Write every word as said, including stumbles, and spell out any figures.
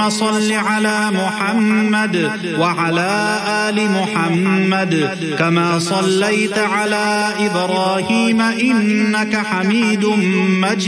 اللهم صل على محمد وعلى آل محمد كما صليت على إبراهيم إنك حميد مجيد.